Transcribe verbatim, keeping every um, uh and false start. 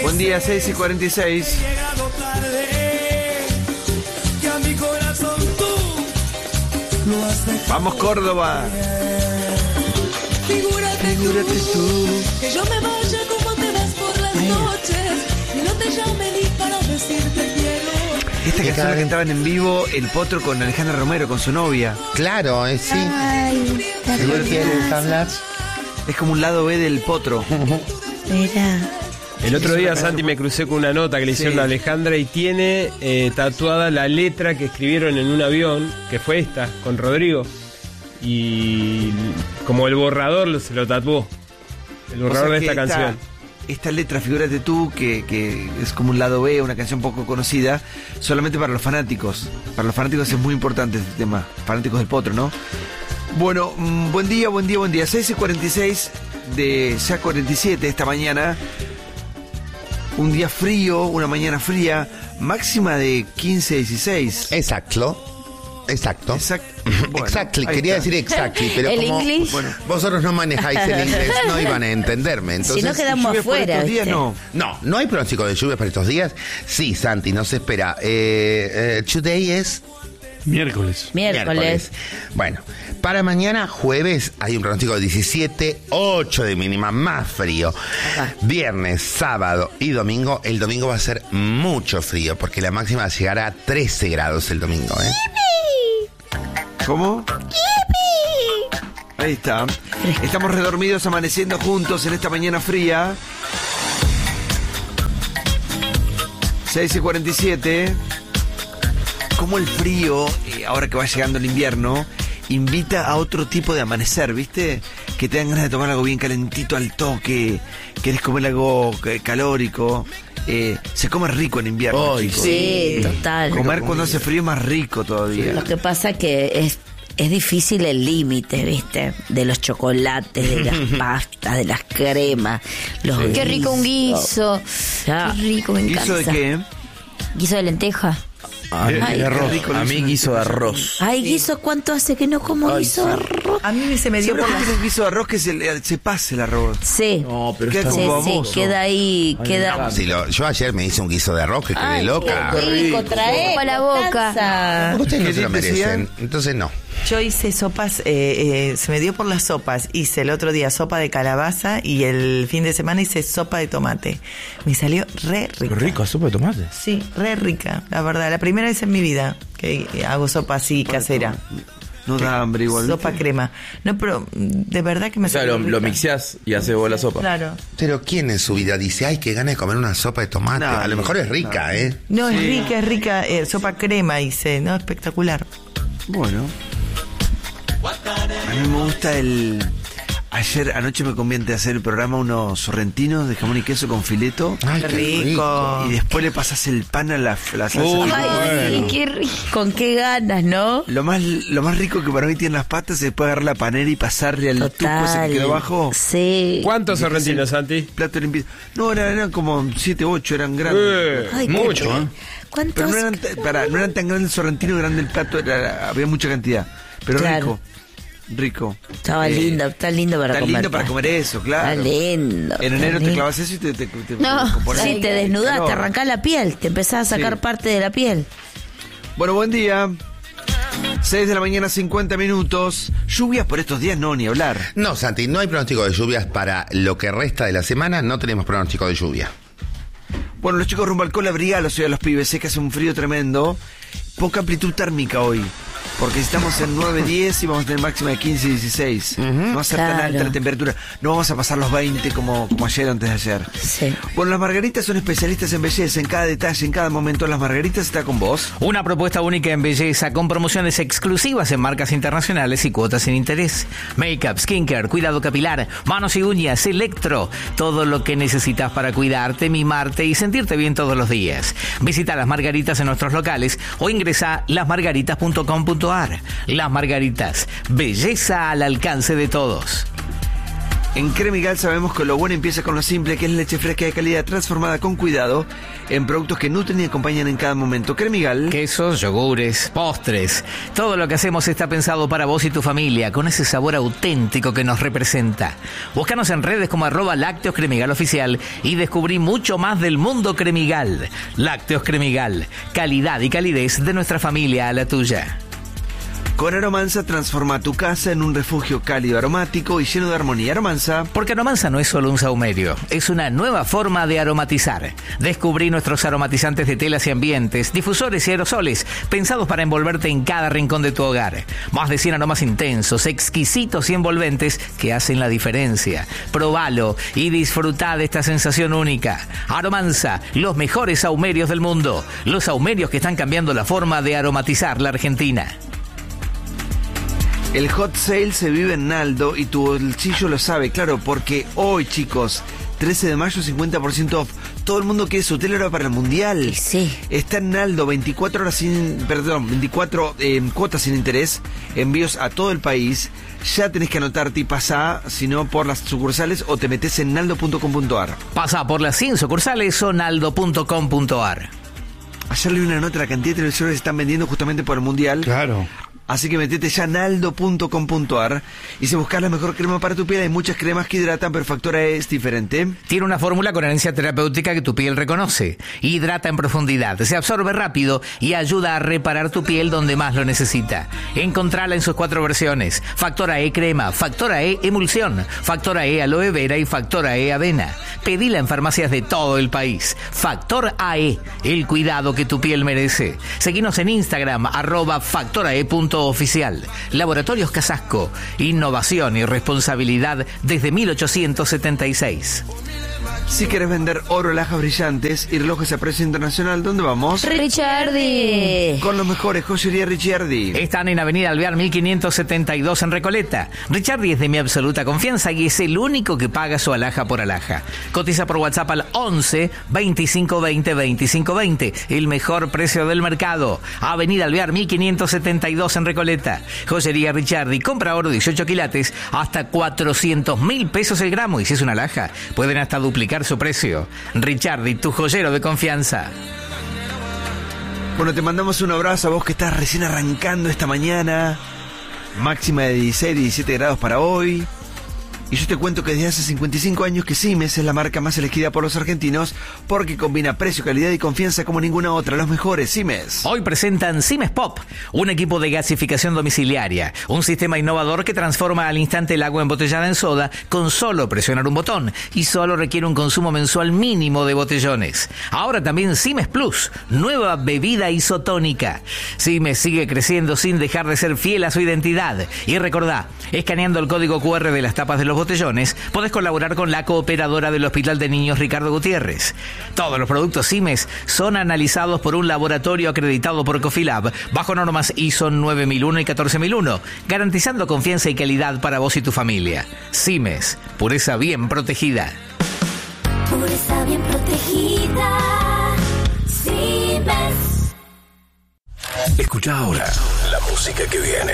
Buen día, seis y cuarenta y seis. Vamos, Córdoba. Figúrate tú, que yo me vaya como te vas por las noches y no te llame ni para decirte quiero. Esta canción la cantaban en vivo el Potro con Alejandra Romero, con su novia. Claro, eh, sí. Ay, ¿Si no quieres hablar? Es como un lado B del Potro. mira. El otro día, Santi, me crucé con una nota que le hicieron Sí. a Alejandra y tiene eh, tatuada la letra que escribieron en un avión, que fue esta, con Rodrigo. Y como el borrador se lo tatuó. El borrador O sea de esta que canción. Esta letra, figúrate tú, que, que es como un lado B, una canción poco conocida, solamente para los fanáticos. Para los fanáticos es muy importante este tema. Fanáticos del Potro, ¿no? Bueno, mmm, buen día, buen día, buen día. seis y cuarenta y seis de ya cuarenta y siete esta mañana. Un día frío, una mañana fría, máxima de quince a dieciséis. Exacto. Exacto. Exact, bueno, exactly, ahí quería está. decir exactly, pero El como English. bueno, vosotros no manejáis el inglés, no iban a entenderme. Entonces, Si no quedamos Lluvias por afuera, estos días, ¿viste? no. No, no hay pronóstico de lluvia para estos días. Sí, Santi, no se espera. Eh, eh, today es Miércoles. Miércoles. Bueno, para mañana jueves hay un pronóstico de diecisiete, ocho de mínima, más frío. Ajá. Viernes, sábado y domingo. El domingo va a ser mucho frío porque la máxima va a llegar a trece grados el domingo, ¿eh? ¿Cómo? Ahí está. Estamos redormidos, amaneciendo juntos en esta mañana fría. seis y cuarenta y siete. Como el frío, eh, ahora que va llegando el invierno, invita a otro tipo de amanecer, ¿viste? Que te dan ganas de tomar algo bien calentito al toque, querés comer algo eh, calórico. Eh, se come rico en invierno, Ay, chicos. Sí, total. Comer cuando hace frío es más rico todavía. Lo que pasa que es, es difícil el límite, ¿viste? De los chocolates, de las pastas, de las cremas. Los Sí. Qué rico un guisos. guiso. Ya. Qué rico, me encanta. ¿Guiso de qué? Guiso de lenteja. A mí, Ay, de arroz. qué rico, A lo mí hizo guiso de una- arroz. Ay, guiso, ¿cuánto hace que no como Ay, guiso de sí. arroz? A mí se me dio ¿Sabes por por las... qué el guiso de arroz que se, se pase el arroz? Sí. No, pero Queda está Sí, como sí, baboso. queda ahí, Ay, queda... me Si lo- yo ayer me hice un guiso de arroz que quedé Ay, loca. qué rico, trae Para la boca. Constanza. Ustedes no ¿Qué se lo decían? merecen, entonces no. Yo hice sopas, eh, eh, se me dio por las sopas. Hice el otro día sopa de calabaza y el fin de semana hice sopa de tomate. Me salió re Qué rica. rico, sopa de tomate. Sí, re rica, la verdad. La primera vez en mi vida que hago sopa así casera. No da hambre igual. Sopa crema. No, pero de verdad que me O sea, salió lo, rica. lo mixeás y haces vos la sopa. Claro. Pero ¿quién en su vida dice, ay, qué ganas de comer una sopa de tomate? Nadie, A lo mejor es rica, nadie. ¿eh? No, es Sí. rica, es rica. Eh, sopa crema hice, ¿no? Espectacular. Bueno. A mí me gusta el... Ayer, anoche me conviene hacer el programa unos sorrentinos de jamón y queso con fileto. Ay, Qué qué rico. rico. Y después le pasas el pan a la, la salsa. Uy, Ay, bueno. sí, qué rico. Con qué ganas, ¿no? Lo más, lo más rico que para mí tienen las patas es después agarrar la panera y pasarle al tuco ese Total. que quedó abajo. Sí. ¿Cuántos sorrentinos, Santi? Plato limpio. No, eran, eran como siete, ocho, eran grandes. Eh, Ay, qué mucho, rico. ¿eh? ¿Cuántos? Pero no eran, ta- para, no eran tan grandes el sorrentino, grande el plato, era, había mucha cantidad. Pero Claro. rico. Rico. Estaba Eh, lindo, está lindo para Está comer. lindo para comer eso, claro. Está lindo. En está enero te lindo. clavas eso y te, te, te, No, te compones. Sí, te desnudás, Calor. te arrancás la piel, te empezás a sacar Sí. parte de la piel. Bueno, buen día. seis de la mañana, cincuenta minutos. Lluvias por estos días, no, ni hablar. No, Santi, no hay pronóstico de lluvias para lo que resta de la semana, no tenemos pronóstico de lluvia. Bueno, los chicos rumbo al cole, abrigalos hoy a los pibes, sé que hace un frío tremendo. Poca amplitud térmica hoy, porque estamos en nueve, diez y vamos a tener máxima de quince y dieciséis. No va a ser tan claro. alta la temperatura. No vamos a pasar los veinte como, como ayer o antes de ayer. Sí. Bueno, las Margaritas son especialistas en belleza, en cada detalle, en cada momento. Las Margaritas está con vos. Una propuesta única en belleza con promociones exclusivas en marcas internacionales y cuotas sin interés. Make-up, skincare, cuidado capilar, manos y uñas, electro. Todo lo que necesitas para cuidarte, mimarte y sentirte bien todos los días. Visita Las Margaritas en nuestros locales o ingresa a las margaritas punto com punto a r. Las Margaritas, belleza al alcance de todos. En Cremigal sabemos que lo bueno empieza con lo simple, que es leche fresca de calidad transformada con cuidado en productos que nutren y acompañan en cada momento. Cremigal. Quesos, yogures, postres. Todo lo que hacemos está pensado para vos y tu familia, con ese sabor auténtico que nos representa. Búscanos en redes como arroba Lácteos Cremigal Oficial y descubrí mucho más del mundo Cremigal. Lácteos Cremigal. Calidad y calidez de nuestra familia a la tuya. Con Aromanza transforma tu casa en un refugio cálido, aromático y lleno de armonía. Aromanza. Porque Aromanza no es solo un saumerio, es una nueva forma de aromatizar. Descubrí nuestros aromatizantes de telas y ambientes, difusores y aerosoles, pensados para envolverte en cada rincón de tu hogar. Más de cien aromas intensos, exquisitos y envolventes que hacen la diferencia. Probalo y disfrutá de esta sensación única. Aromanza, los mejores saumerios del mundo. Los saumerios que están cambiando la forma de aromatizar la Argentina. El hot sale se vive en Naldo y tu bolsillo lo sabe, claro, porque hoy, chicos, trece de mayo, cincuenta por ciento off. Todo el mundo quiere su tele ahora para el Mundial. Sí. Está en Naldo, veinticuatro horas sin, perdón, veinticuatro eh, cuotas sin interés, envíos a todo el país. Ya tenés que anotarte y pasá, si no, por las sucursales o te metés en naldo punto com punto ar. Pasa por las cien sucursales o naldo punto com punto ar. Ayer leí una nota, la cantidad de televisores que están vendiendo justamente por el Mundial. Claro. Así que metete ya en naldo punto com punto ar y si buscas la mejor crema para tu piel, hay muchas cremas que hidratan, pero Factora E es diferente. Tiene una fórmula con herencia terapéutica que tu piel reconoce. Hidrata en profundidad, se absorbe rápido y ayuda a reparar tu piel donde más lo necesita. Encontrala en sus cuatro versiones: Factora E crema, Factora E emulsión, Factora E aloe vera y Factora E avena. Pedila en farmacias de todo el país. Factor A E, el cuidado que tu piel merece. Seguinos en Instagram, arroba factorae punto oficial. Laboratorios Casasco, innovación y responsabilidad desde mil ochocientos setenta y seis. Si querés vender oro, alhajas brillantes y relojes a precio internacional, ¿dónde vamos? Richardi. Con los mejores, joyería Ricciardi. Están en Avenida Alvear mil quinientos setenta y dos en Recoleta. Ricciardi es de mi absoluta confianza y es el único que paga su alhaja por alhaja. Cotiza por WhatsApp al once veinticinco veinte veinticinco veinte. El mejor precio del mercado. Avenida Alvear mil quinientos setenta y dos en Recoleta. Joyería Ricciardi. Compra oro dieciocho quilates hasta cuatrocientos mil pesos el gramo. Y si es una alhaja, pueden hasta duplicar su precio. Ricciardi, tu joyero de confianza. Bueno, te mandamos un abrazo a vos que estás recién arrancando esta mañana. Máxima de dieciséis, diecisiete grados para hoy. Y yo te cuento que desde hace cincuenta y cinco años que Simes es la marca más elegida por los argentinos porque combina precio, calidad y confianza como ninguna otra. Los mejores Simes. Hoy presentan Simes Pop, un equipo de gasificación domiciliaria, un sistema innovador que transforma al instante el agua embotellada en soda con solo presionar un botón y solo requiere un consumo mensual mínimo de botellones. Ahora también Simes Plus, nueva bebida isotónica. Simes sigue creciendo sin dejar de ser fiel a su identidad. Y recordá, escaneando el código cu erre de las tapas de los botellones, podés colaborar con la cooperadora del Hospital de Niños Ricardo Gutiérrez. Todos los productos Simes son analizados por un laboratorio acreditado por Cofilab bajo normas I S O nueve mil uno y catorce mil uno, garantizando confianza y calidad para vos y tu familia. Simes, pureza bien protegida. Pureza bien protegida. Simes. Escucha ahora la música que viene.